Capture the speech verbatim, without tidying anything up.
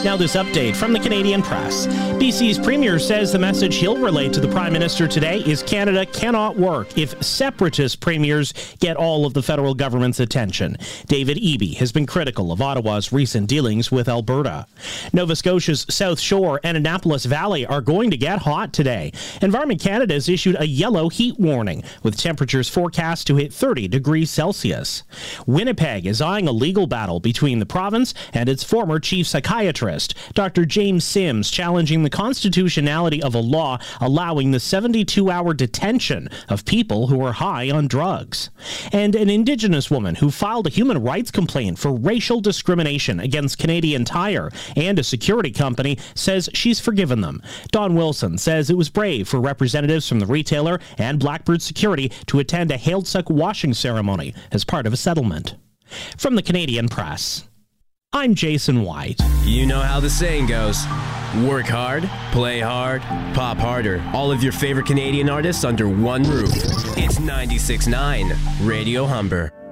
Now this update from the Canadian Press. B C's Premier says the message he'll relay to the Prime Minister today is Canada cannot work if separatist premiers get all of the federal government's attention. David Eby has been critical of Ottawa's recent dealings with Alberta. Nova Scotia's South Shore and Annapolis Valley are going to get hot today. Environment Canada has issued a yellow heat warning, with temperatures forecast to hit thirty degrees Celsius. Winnipeg is eyeing a legal battle between the province and its former chief psychiatrist, Doctor James Sims, challenging the constitutionality of a law allowing the seventy-two hour detention of people who are high on drugs. And an Indigenous woman who filed a human rights complaint for racial discrimination against Canadian Tire and a security company says she's forgiven them. Don Wilson says it was brave for representatives from the retailer and Blackbird Security to attend a Hailsuck washing ceremony as part of a settlement. From the Canadian Press, I'm Jason White. You know how the saying goes. Work hard, play hard, pop harder. All of your favorite Canadian artists under one roof. It's ninety-six point nine Radio Humber.